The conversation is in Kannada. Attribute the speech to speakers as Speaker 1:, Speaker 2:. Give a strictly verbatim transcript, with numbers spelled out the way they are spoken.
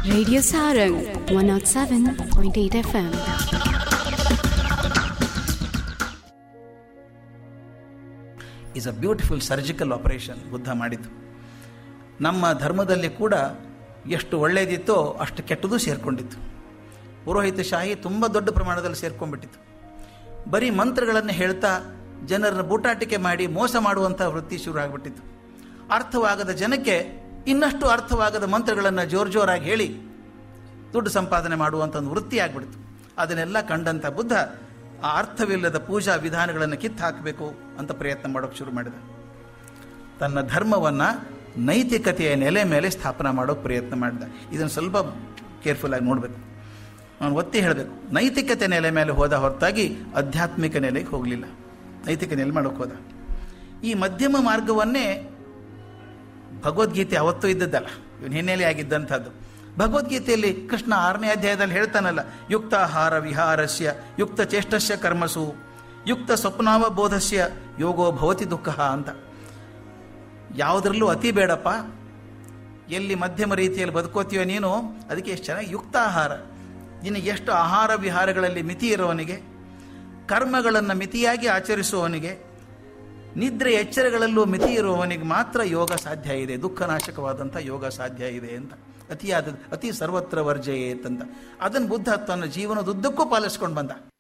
Speaker 1: Radio Sarang one oh seven point eight F M.
Speaker 2: Is a beautiful surgical operation Buddha ಮಾಡಿದ್ದು. ನಮ್ಮ ಧರ್ಮದಲ್ಲಿ ಕೂಡ ಎಷ್ಟು ಒಳ್ಳೆಯದಿತ್ತೋ ಅಷ್ಟು ಕೆಟ್ಟದ್ದು ಸೇರಿಕೊಂಡಿತ್ತು. ಪುರೋಹಿತಶಾಹಿ ತುಂಬ ದೊಡ್ಡ ಪ್ರಮಾಣದಲ್ಲಿ ಸೇರ್ಕೊಂಡ್ಬಿಟ್ಟಿತ್ತು. ಬರೀ ಮಂತ್ರಗಳನ್ನು ಹೇಳ್ತಾ ಜನರನ್ನು ಬೂಟಾಟಿಕೆ ಮಾಡಿ ಮೋಸ ಮಾಡುವಂಥ ವೃತ್ತಿ ಶುರು ಆಗಿಬಿಟ್ಟಿತ್ತು. ಅರ್ಥವಾಗದ ಜನಕ್ಕೆ ಇನ್ನಷ್ಟು ಅರ್ಥವಾಗದ ಮಂತ್ರಗಳನ್ನು ಜೋರು ಜೋರಾಗಿ ಹೇಳಿ ದುಡ್ಡು ಸಂಪಾದನೆ ಮಾಡುವಂಥ ಒಂದು ವೃತ್ತಿ ಆಗಿಬಿಡ್ತು. ಅದನ್ನೆಲ್ಲ ಕಂಡಂಥ ಬುದ್ಧ ಆ ಅರ್ಥವಿಲ್ಲದ ಪೂಜಾ ವಿಧಾನಗಳನ್ನು ಕಿತ್ತು ಹಾಕಬೇಕು ಅಂತ ಪ್ರಯತ್ನ ಮಾಡೋಕ್ಕೆ ಶುರು ಮಾಡಿದ. ತನ್ನ ಧರ್ಮವನ್ನು ನೈತಿಕತೆಯ ನೆಲೆ ಮೇಲೆ ಸ್ಥಾಪನೆ ಮಾಡೋಕ್ಕೆ ಪ್ರಯತ್ನ ಮಾಡಿದ. ಇದನ್ನು ಸ್ವಲ್ಪ ಕೇರ್ಫುಲ್ಲಾಗಿ ನೋಡಬೇಕು. ನಾನು ಒತ್ತಿ ಹೇಳಬೇಕು, ನೈತಿಕತೆ ನೆಲೆ ಮೇಲೆ ಹೋದ ಹೊರತಾಗಿ ಆಧ್ಯಾತ್ಮಿಕ ನೆಲೆಗೆ ಹೋಗಲಿಲ್ಲ. ನೈತಿಕ ನೆಲೆ ಮಾಡೋಕ್ಕೆ ಹೋದ. ಈ ಮಧ್ಯಮ ಮಾರ್ಗವನ್ನೇ ಭಗವದ್ಗೀತೆ ಅವತ್ತೂ ಇದ್ದದ್ದಲ್ಲ, ಇವನು ಹಿನ್ನೆಲೆ ಆಗಿದ್ದಂಥದ್ದು. ಭಗವದ್ಗೀತೆಯಲ್ಲಿ ಕೃಷ್ಣ ಆರನೇ ಅಧ್ಯಾಯದಲ್ಲಿ ಹೇಳ್ತಾನಲ್ಲ, ಯುಕ್ತಾಹಾರ ವಿಹಾರಸ್ಯ ಯುಕ್ತ ಚೇಷ್ಟಸ್ಯ ಕರ್ಮಸು ಯುಕ್ತ ಸ್ವಪ್ನಾವಬೋಧಸ್ಯ ಯೋಗೋ ಭವತಿ ದುಃಖ ಅಂತ. ಯಾವುದರಲ್ಲೂ ಅತಿ ಬೇಡಪ್ಪ, ಎಲ್ಲಿ ಮಧ್ಯಮ ರೀತಿಯಲ್ಲಿ ಬದುಕೋತೀಯೋ ನೀನು, ಅದಕ್ಕೆ ಎಷ್ಟು ಚೆನ್ನಾಗಿ ಯುಕ್ತಾಹಾರ. ನಿನಗೆ ಎಷ್ಟು ಆಹಾರ ವಿಹಾರಗಳಲ್ಲಿ ಮಿತಿ ಇರುವವನಿಗೆ, ಕರ್ಮಗಳನ್ನು ಮಿತಿಯಾಗಿ ಆಚರಿಸುವವನಿಗೆ, ನಿದ್ರೆ ಎಚ್ಚರಗಳಲ್ಲೂ ಮಿತಿ ಇರುವವನಿಗೆ ಮಾತ್ರ ಯೋಗ ಸಾಧ್ಯ ಇದೆ, ದುಃಖನಾಶಕವಾದಂಥ ಯೋಗ ಸಾಧ್ಯ ಇದೆ ಅಂತ. ಅತಿಯಾದ ಅತಿ ಸರ್ವತ್ರ ವರ್ಜಯೇತ್ ಅಂತ ಅದನ್ನು ಬುದ್ಧ ತನ್ನ ಜೀವನದುದ್ದಕ್ಕೂ ಪಾಲಿಸ್ಕೊಂಡು ಬಂದ.